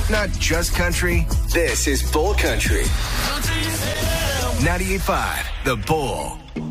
Not just country. This is Bull Country. 98.5 The Bull.